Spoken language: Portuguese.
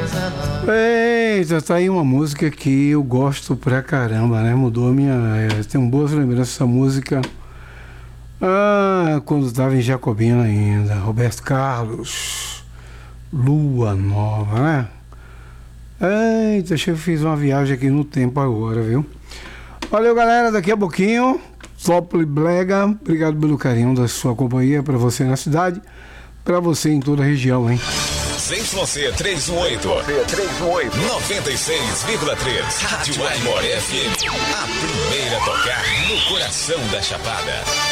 Eita, tá aí uma música que eu gosto pra caramba, né? Mudou a minha. Tenho boas lembranças dessa música. Quando estava em Jacobina ainda. Roberto Carlos. Lua Nova, né? Eita, acho que eu fiz uma viagem aqui no tempo agora, viu? Valeu, galera. Daqui a pouquinho, Top Blega. Obrigado pelo carinho da sua companhia. Pra você na cidade, pra você em toda a região, hein? ZYC 318, 96,3, Rádio Aimor FM, a primeira a tocar no coração da Chapada.